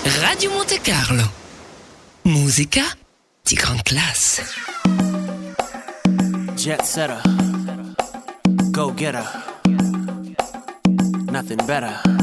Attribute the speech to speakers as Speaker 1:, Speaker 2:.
Speaker 1: Radio Monte Carlo. Musica di gran classe.
Speaker 2: Jet setter, go getter, nothing better.